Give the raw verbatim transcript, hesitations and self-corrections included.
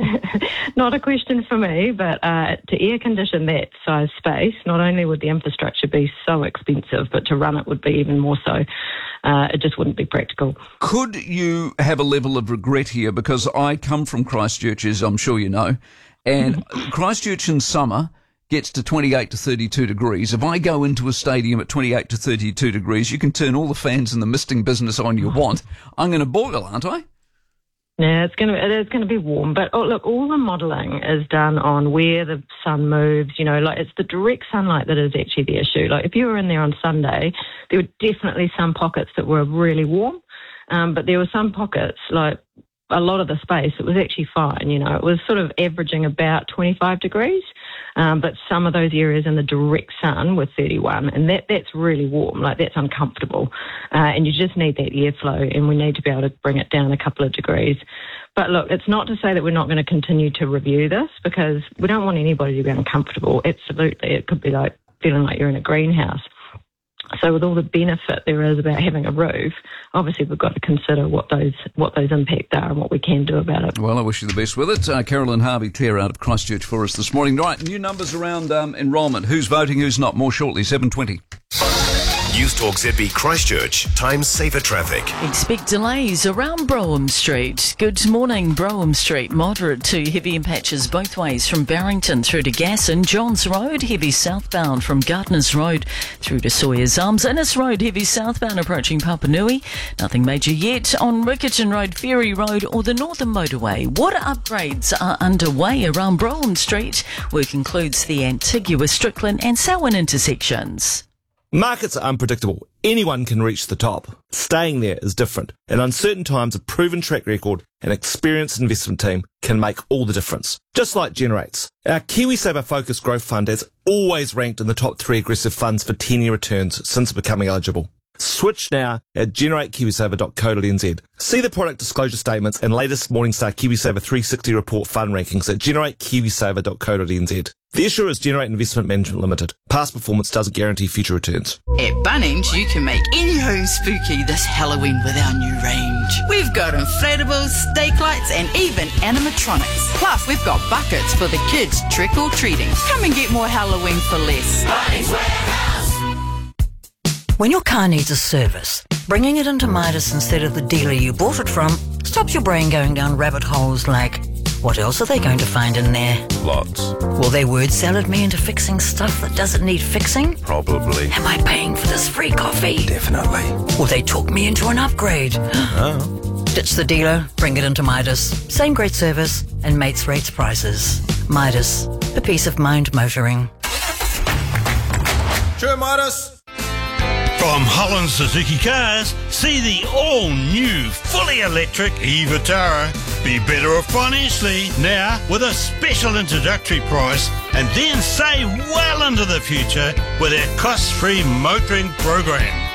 not a question for me, but uh, to air condition that size space, not only would the infrastructure be so expensive, but to run it would be even more so. Uh, it just wouldn't be practical. Could you have a level of regret here? Because I come from Christchurch, as I'm sure you know, and Christchurch in summer gets to twenty-eight to thirty-two degrees. If I go into a stadium at twenty-eight to thirty-two degrees, you can turn all the fans in the misting business on you want. I'm going to boil, aren't I? Yeah, it's going to it is going to be warm. But oh, look, all the modelling is done on where the sun moves. You know, like it's the direct sunlight that is actually the issue. Like if you were in there on Sunday, there were definitely some pockets that were really warm, um, but there were some pockets like. A lot of the space, it was actually fine, you know, it was sort of averaging about twenty-five degrees, um, but some of those areas in the direct sun were thirty-one, and that, that's really warm, like that's uncomfortable, uh, and you just need that airflow, and we need to be able to bring it down a couple of degrees. But look, it's not to say that we're not going to continue to review this, because we don't want anybody to be uncomfortable. Absolutely, it could be like feeling like you're in a greenhouse. So with all the benefit there is about having a roof, obviously we've got to consider what those what those impacts are and what we can do about it. Well, I wish you the best with it. Uh, Carolyn Harvey, Claire out of Christchurch for us this morning. Right, new numbers around um, enrolment. Who's voting, who's not? More shortly, seven twenty. News Talk Z B Christchurch. Time saver traffic. Expect delays around Brougham Street. Good morning, Brougham Street. Moderate to heavy in patches both ways from Barrington through to Gasson. Johns Road, heavy southbound from Gardners Road through to Sawyers Arms. Innes Road, heavy southbound approaching Papanui. Nothing major yet on Riccarton Road, Ferry Road or the Northern Motorway. Water upgrades are underway around Brougham Street. Work includes the Antigua, Strickland and Selwyn intersections. Markets are unpredictable. Anyone can reach the top. Staying there is different. In uncertain times, a proven track record and experienced investment team can make all the difference. Just like Generates. Our KiwiSaver Focus Growth Fund has always ranked in the top three aggressive funds for ten-year returns since becoming eligible. Switch now at generate kiwisaver dot co dot n z. See the product disclosure statements and latest Morningstar KiwiSaver three sixty report fund rankings at generate kiwisaver dot co dot n z. The issuer is Generate Investment Management Limited. Past performance doesn't guarantee future returns. At Bunnings, you can make any home spooky this Halloween with our new range. We've got inflatables, stake lights, and even animatronics. Plus, we've got buckets for the kids trick-or-treating. Come and get more Halloween for less. Bunnings Warehouse. When your car needs a service, bringing it into Midas instead of the dealer you bought it from stops your brain going down rabbit holes like, what else are they going to find in there? Lots. Will they word salad me into fixing stuff that doesn't need fixing? Probably. Am I paying for this free coffee? Definitely. Will they talk me into an upgrade? Oh. Ditch the dealer, bring it into Midas. Same great service and mates rates prices. Midas, the peace of mind motoring. Sure, Midas. From Holland Suzuki Cars, see the all-new, fully electric e-Vitara. Be better off financially now with a special introductory price and then save well into the future with our cost-free motoring program.